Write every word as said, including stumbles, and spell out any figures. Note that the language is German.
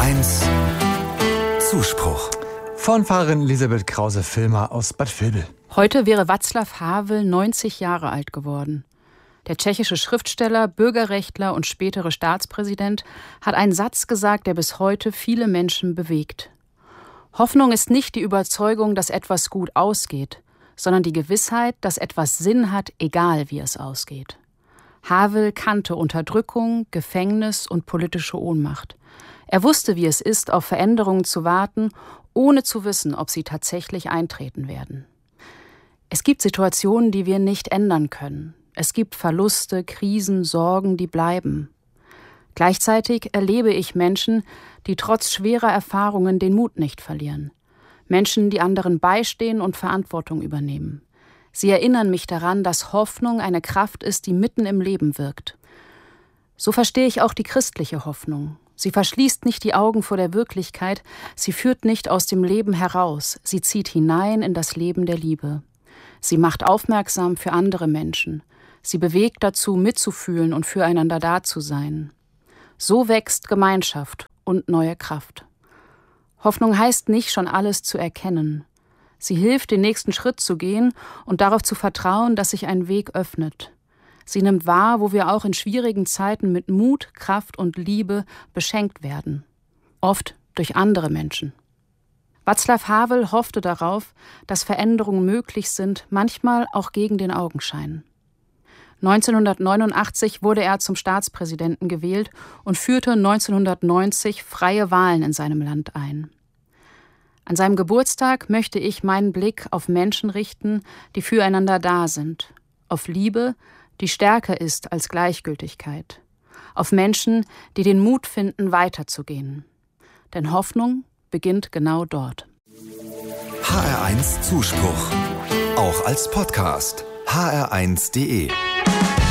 eins Zuspruch. Von Pfarrerin Elisabeth Krause-Vilmer aus Bad Vilbel. Heute wäre Václav Havel neunzig Jahre alt geworden. Der tschechische Schriftsteller, Bürgerrechtler und spätere Staatspräsident hat einen Satz gesagt, der bis heute viele Menschen bewegt. Hoffnung ist nicht die Überzeugung, dass etwas gut ausgeht, sondern die Gewissheit, dass etwas Sinn hat, egal wie es ausgeht. Havel kannte Unterdrückung, Gefängnis und politische Ohnmacht. Er wusste, wie es ist, auf Veränderungen zu warten, ohne zu wissen, ob sie tatsächlich eintreten werden. Es gibt Situationen, die wir nicht ändern können. Es gibt Verluste, Krisen, Sorgen, die bleiben. Gleichzeitig erlebe ich Menschen, die trotz schwerer Erfahrungen den Mut nicht verlieren. Menschen, die anderen beistehen und Verantwortung übernehmen. Sie erinnern mich daran, dass Hoffnung eine Kraft ist, die mitten im Leben wirkt. So verstehe ich auch die christliche Hoffnung. Sie verschließt nicht die Augen vor der Wirklichkeit, sie führt nicht aus dem Leben heraus, sie zieht hinein in das Leben der Liebe. Sie macht aufmerksam für andere Menschen. Sie bewegt dazu, mitzufühlen und füreinander da zu sein. So wächst Gemeinschaft und neue Kraft. Hoffnung heißt nicht, schon alles zu erkennen. Sie hilft, den nächsten Schritt zu gehen und darauf zu vertrauen, dass sich ein Weg öffnet. Sie nimmt wahr, wo wir auch in schwierigen Zeiten mit Mut, Kraft und Liebe beschenkt werden. Oft durch andere Menschen. Václav Havel hoffte darauf, dass Veränderungen möglich sind, manchmal auch gegen den Augenschein. neunzehnhundertneunundachtzig wurde er zum Staatspräsidenten gewählt und führte neunzehnhundertneunzig freie Wahlen in seinem Land ein. An seinem Geburtstag möchte ich meinen Blick auf Menschen richten, die füreinander da sind. Auf Liebe, die stärker ist als Gleichgültigkeit. Auf Menschen, die den Mut finden, weiterzugehen. Denn Hoffnung beginnt genau dort. H R eins Zuspruch. Auch als Podcast. h r eins punkt d e